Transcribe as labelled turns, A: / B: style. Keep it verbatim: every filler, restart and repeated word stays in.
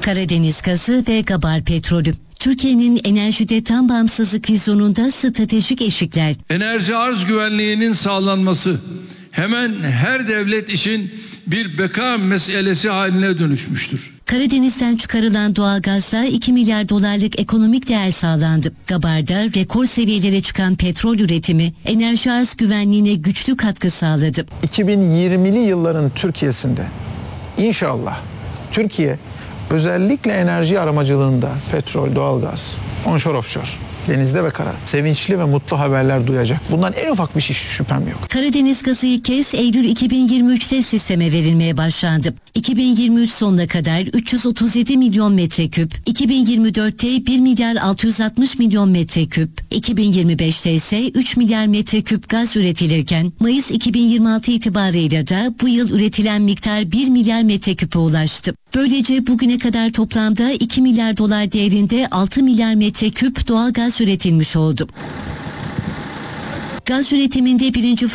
A: Karadeniz gazı ve Gabar petrolü. Türkiye'nin enerjide tam bağımsızlık vizyonunda stratejik eşikler.
B: Enerji arz güvenliğinin sağlanması hemen her devlet için bir beka meselesi haline dönüşmüştür.
A: Karadeniz'den çıkarılan doğalgazla iki milyar dolarlık ekonomik değer sağlandı. Gabar'da rekor seviyelere çıkan petrol üretimi enerji arz güvenliğine güçlü katkı sağladı.
C: iki bin yirmili yılların Türkiye'sinde inşallah Türkiye özellikle enerji aramacılığında petrol, doğalgaz, onshore offshore, denizde ve karada sevinçli ve mutlu haberler duyacak. Bundan en ufak bir şey şüphem yok.
A: Karadeniz gazı ilk kez Eylül iki bin yirmi üçte sisteme verilmeye başlandı. iki bin yirmi üç sonuna kadar üç yüz otuz yedi milyon metreküp, iki bin yirmi dörtte bir milyar altı yüz altmış milyon metreküp, iki bin yirmi beşte ise üç milyar metreküp gaz üretilirken Mayıs iki bin yirmi altı itibarıyla da bu yıl üretilen miktar bir milyar metreküpe ulaştı. Böylece bugüne kadar toplamda iki milyar dolar değerinde altı milyar metreküp doğal gaz üretilmiş oldu. Gaz üretiminde birinci